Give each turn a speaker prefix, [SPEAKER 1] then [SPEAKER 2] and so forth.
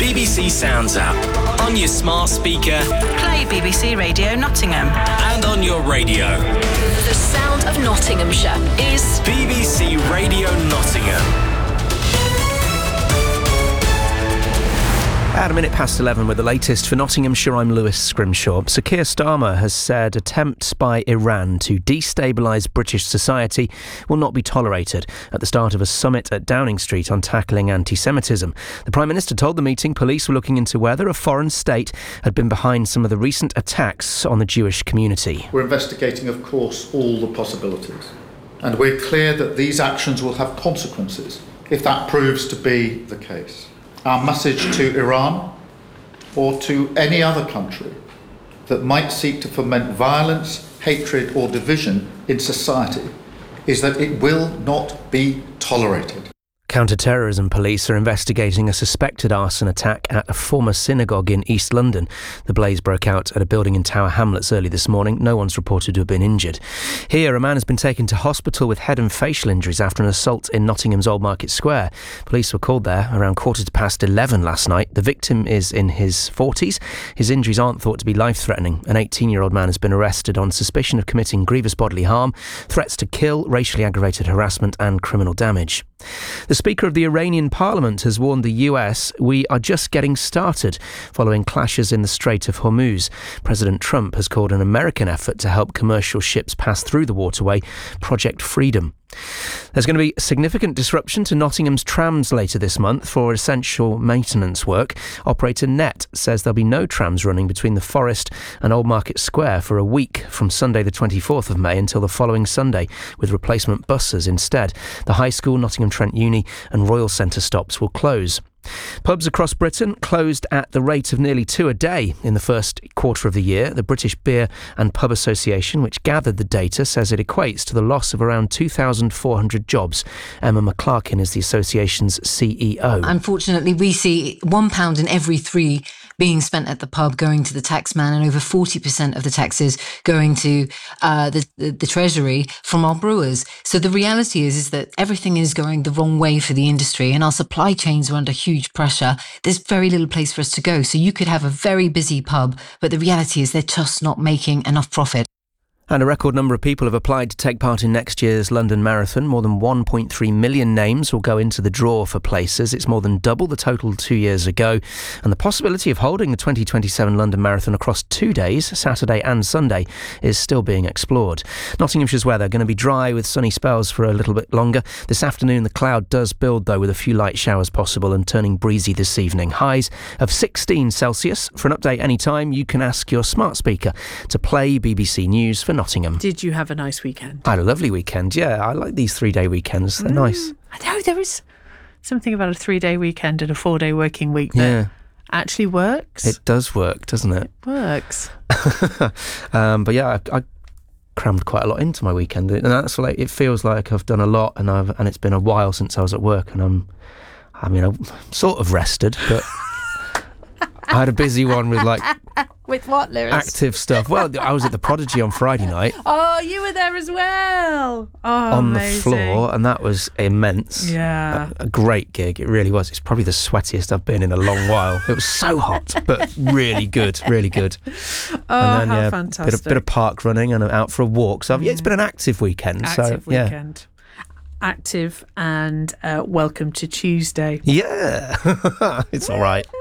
[SPEAKER 1] BBC Sounds app, on your smart speaker,
[SPEAKER 2] Play BBC Radio Nottingham.
[SPEAKER 1] and on your radio.
[SPEAKER 3] The sound of Nottinghamshire is
[SPEAKER 1] BBC Radio Nottingham.
[SPEAKER 4] At 11:01 with the latest for Nottinghamshire, I'm Lewis Scrimshaw. Sir Keir Starmer has said attempts by Iran to destabilise British society will not be tolerated at the start of a summit at Downing Street on tackling anti-Semitism. The Prime Minister told the meeting police were looking into whether a foreign state had been behind some of the recent attacks on the Jewish community.
[SPEAKER 5] We're investigating, of course, all the possibilities. And we're clear that these actions will have consequences if that proves to be the case. Our message to Iran or to any other country that might seek to foment violence, hatred or division in society is that it will not be tolerated.
[SPEAKER 4] Counter-terrorism police are investigating a suspected arson attack at a former synagogue in East London. The blaze broke out at a building in Tower Hamlets early this morning. No one's reported to have been injured. Here, a man has been taken to hospital with head and facial injuries after an assault in Nottingham's Old Market Square. Police were called there around 11:15 last night. The victim is in his 40s. His injuries aren't thought to be life-threatening. An 18-year-old man has been arrested on suspicion of committing grievous bodily harm, threats to kill, racially aggravated harassment and criminal damage. The Speaker of the Iranian Parliament has warned the US, "We are just getting started," following clashes in the Strait of Hormuz. President Trump has called an American effort to help commercial ships pass through the waterway Project Freedom. There's going to be significant disruption to Nottingham's trams later this month for essential maintenance work. Operator Net says there'll be no trams running between the Forest and Old Market Square for a week from Sunday the 24th of May until the following Sunday, with replacement buses instead. The High School, Nottingham Trent Uni and Royal Centre stops will close. Pubs across Britain closed at the rate of nearly 2 a day in the first quarter of the year. The British Beer and Pub Association, which gathered the data, says it equates to the loss of around 2,400 jobs. Emma McClarkin is the association's CEO.
[SPEAKER 6] Unfortunately, we see £1 in every 3 being spent at the pub going to the taxman, and over 40% of the taxes going to the Treasury from our brewers. So the reality is that everything is going the wrong way for the industry, and our supply chains are under huge pressure. There's very little place for us to go. So you could have a very busy pub, but the reality is they're just not making enough profit.
[SPEAKER 4] And a record number of people have applied to take part in next year's London Marathon. More than 1.3 million names will go into the draw for places. It's more than double the total 2 years ago. And the possibility of holding the 2027 London Marathon across 2 days, Saturday and Sunday, is still being explored. Nottinghamshire's weather going to be dry with sunny spells for a little bit longer. This afternoon the cloud does build though, with a few light showers possible and turning breezy this evening. Highs of 16 Celsius. For an update anytime, you can ask your smart speaker to play BBC News for Nottingham.
[SPEAKER 7] Did you have a nice weekend?
[SPEAKER 4] I had a lovely weekend, yeah. I like these 3-day weekends. They're nice.
[SPEAKER 7] I know, there is something about a 3-day weekend and a 4-day working week that actually works.
[SPEAKER 4] It does work, doesn't it?
[SPEAKER 7] It works.
[SPEAKER 4] But yeah, I crammed quite a lot into my weekend, and that's like, it feels like I've done a lot, and it's been a while since I was at work, and I'm sort of rested, but I had a busy one with like
[SPEAKER 7] with what, Lewis?
[SPEAKER 4] Active stuff. Well, I was at the Prodigy on Friday night.
[SPEAKER 7] Oh, you were there as well. Oh,
[SPEAKER 4] on
[SPEAKER 7] amazing.
[SPEAKER 4] The floor, and that was immense.
[SPEAKER 7] Yeah.
[SPEAKER 4] A great gig. It really was. It's probably the sweatiest I've been in a long while. It was so hot, but really good, really good.
[SPEAKER 7] Oh, and then, how fantastic.
[SPEAKER 4] Bit of park running and out for a walk. So it's been an active weekend.
[SPEAKER 7] Active weekend. Active and welcome to Tuesday.
[SPEAKER 4] Yeah. It's all right.